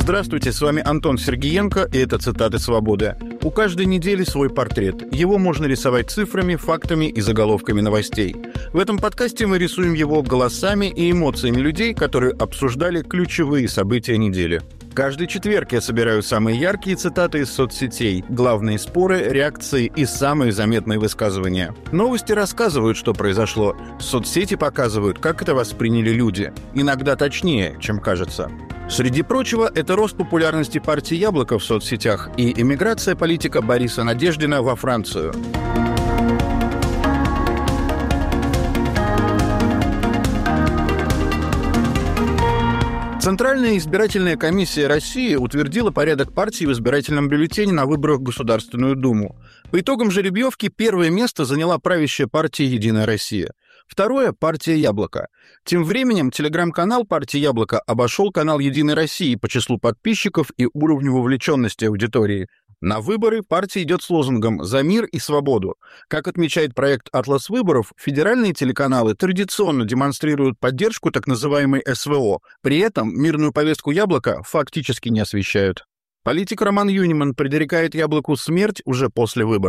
Здравствуйте, с вами Антон Сергиенко, и это «Цитаты свободы». У каждой недели свой портрет. Его можно рисовать цифрами, фактами и заголовками новостей. В этом подкасте мы рисуем его голосами и эмоциями людей, которые обсуждали ключевые события недели. Каждый четверг я собираю самые яркие цитаты из соцсетей, главные споры, реакции и самые заметные высказывания. Новости рассказывают, что произошло. Соцсети показывают, как это восприняли люди. Иногда точнее, чем кажется. Среди прочего, это рост популярности партии «Яблоко» в соцсетях и эмиграция политика Бориса Надеждина во Францию. Центральная избирательная комиссия России утвердила порядок партий в избирательном бюллетене на выборах в Государственную Думу. По итогам жеребьевки первое место заняла правящая партия «Единая Россия». Второе – партия «Яблоко». Тем временем телеграм-канал партии «Яблоко» обошел канал «Единой России» по числу подписчиков и уровню вовлеченности аудитории. На выборы партия идет с лозунгом «За мир и свободу». Как отмечает проект «Атлас выборов», федеральные телеканалы традиционно демонстрируют поддержку так называемой СВО. При этом мирную повестку «Яблоко» фактически не освещают. Политик Роман Юниман предрекает «Яблоку» смерть уже после выборов.